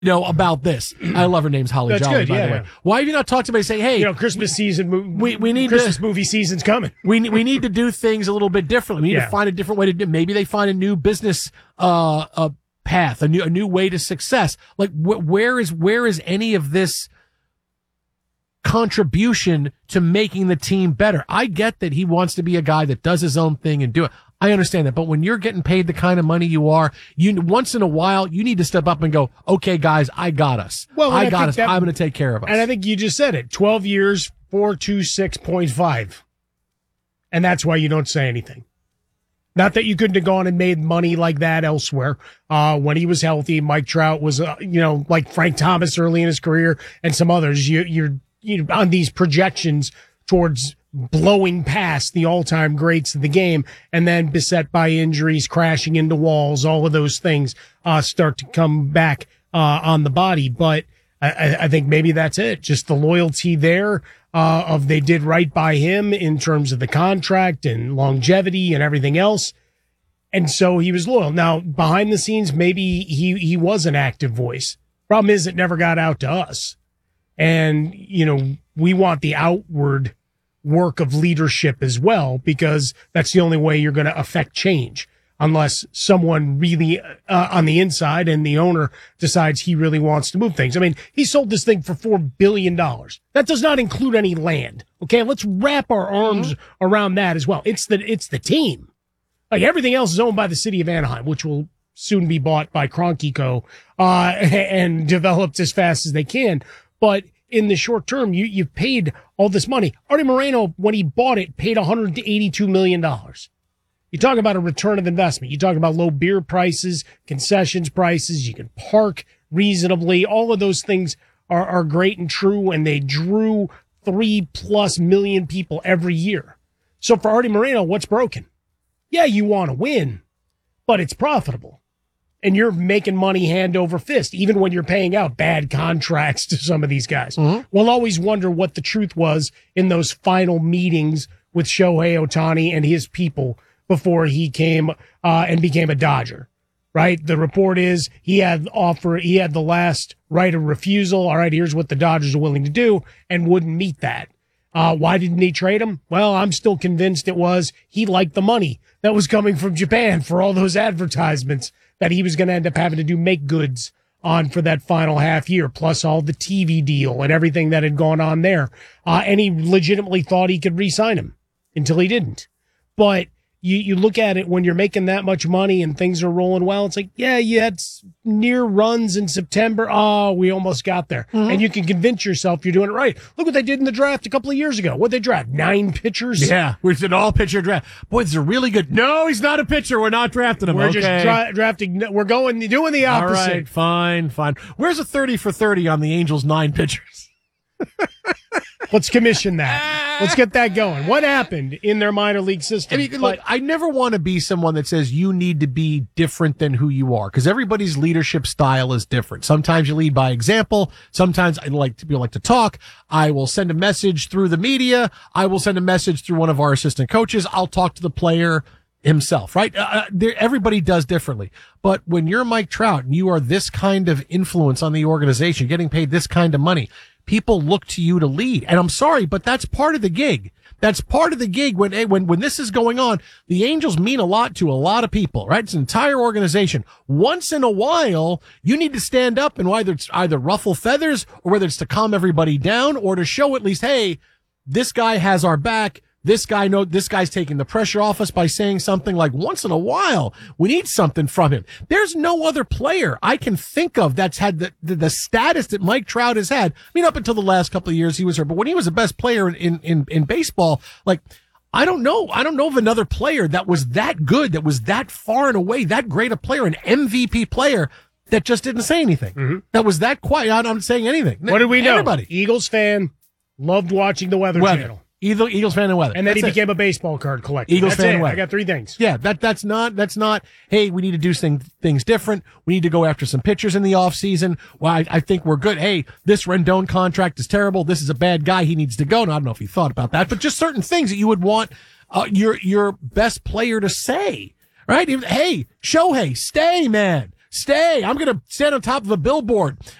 about this. I love her name's Holly That's Jolly, good, by the way. Why have you not talked to me? Say, hey, Christmas season. We need Christmas movie season's coming. We need to do things a little bit differently. We need to find a different way to do. Maybe they find a new business path, a new way to success. Like where is any of this contribution to making the team better? I get that he wants to be a guy that does his own thing and do it. I understand that. But when you're getting paid the kind of money you are, once in a while, you need to step up and go, okay, guys, I got us. Well, I got us. I'm going to take care of us. And I think you just said it. 12 years, 426.5. And that's why you don't say anything. Not that you couldn't have gone and made money like that elsewhere. When he was healthy, Mike Trout was, like Frank Thomas early in his career and some others. You're on these projections towards blowing past the all-time greats of the game, and then beset by injuries, crashing into walls, all of those things start to come back on the body. But I think maybe that's it. Just the loyalty there of they did right by him in terms of the contract and longevity and everything else. And so he was loyal. Now, behind the scenes, maybe he was an active voice. Problem is, it never got out to us. And, we want the outward work of leadership as well, because that's the only way you're going to affect change, unless someone really on the inside and the owner decides he really wants to move things. I mean, he sold this thing for $4 billion. That does not include any land. Okay, let's wrap our arms around that as well. It's the team. Like, everything else is owned by the city of Anaheim, which will soon be bought by Kroenke Co. And developed as fast as they can. But in the short term, you've paid all this money. Artie Moreno, when he bought it, paid $182 million. You talk about a return of investment. You talk about low beer prices, concessions prices. You can park reasonably. All of those things are great and true, and they drew 3+ million people every year. So for Artie Moreno, what's broken? Yeah, you want to win, but it's profitable. And you're making money hand over fist, even when you're paying out bad contracts to some of these guys. We'll always wonder what the truth was in those final meetings with Shohei Ohtani and his people before he came and became a Dodger, right? The report is he had the last right of refusal. All right, here's what the Dodgers are willing to do, and wouldn't meet that. Why didn't he trade him? Well, I'm still convinced it was he liked the money that was coming from Japan for all those advertisements that he was going to end up having to do make goods on for that final half year, plus all the TV deal and everything that had gone on there. And he legitimately thought he could re-sign him until he didn't. But you look at it when you're making that much money and things are rolling well. It's like, yeah, you had near runs in September. Oh, we almost got there. And you can convince yourself you're doing it right. Look what they did in the draft a couple of years ago. What'd they draft? 9 pitchers? Yeah, we did all pitcher draft. Boy, this is a really good. No, he's not a pitcher. We're not drafting him. We're just drafting. We're doing the opposite. All right, fine. Where's a 30 for 30 on the Angels' 9 pitchers? Let's commission that. Let's get that going. What happened in their minor league system? I mean, look, I never want to be someone that says you need to be different than who you are, because everybody's leadership style is different. Sometimes you lead by example. Sometimes people like to talk. I will send a message through the media. I will send a message through one of our assistant coaches. I'll talk to the player himself, right? Everybody does differently. But when you're Mike Trout and you are this kind of influence on the organization, getting paid this kind of money, people look to you to lead. And I'm sorry, but that's part of the gig. That's part of the gig. When this is going on, the Angels mean a lot to a lot of people, right? It's an entire organization. Once in a while, you need to stand up, and whether it's either ruffle feathers or whether it's to calm everybody down or to show at least, hey, this guy has our back. This guy's taking the pressure off us by saying something. Like, once in a while, we need something from him. There's no other player I can think of that's had the status that Mike Trout has had. I mean, up until the last couple of years he was here, but when he was the best player in baseball, like, I don't know of another player that was that good, that was that far and away, that great a player, an MVP player, that just didn't say anything. That was that quiet. I'm not saying anything. What did we know? Everybody. Eagles fan, loved watching the Weather Channel. Eagles fan and weather. And then he became a baseball card collector. Eagles fan and weather. I got 3 things. Yeah, that's not, hey, we need to do things different. We need to go after some pitchers in the offseason. Well, I think we're good. Hey, this Rendon contract is terrible. This is a bad guy. He needs to go. Now, I don't know if he thought about that, but just certain things that you would want your best player to say, right? Hey, Shohei, stay, man. Stay. I'm going to stand on top of a billboard.